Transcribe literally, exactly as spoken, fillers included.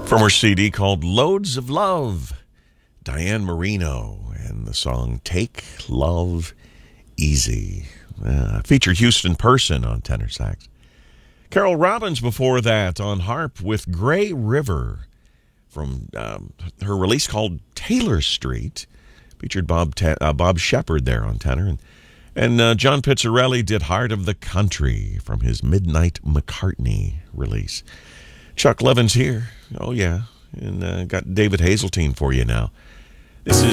From her C D called Loads of Love, Diane Marino, and the song Take Love Easy. Uh, featured Houston Person on tenor sax. Carol Robbins before that on harp with Gray River from um, her release called Taylor Street. Featured Bob Ta- uh, Bob Shepard there on tenor. And, and uh, John Pizzarelli did Heart of the Country from his Midnight McCartney release. Chuck Levin's here. Oh, yeah. And uh, got David Hazeltine for you now. This is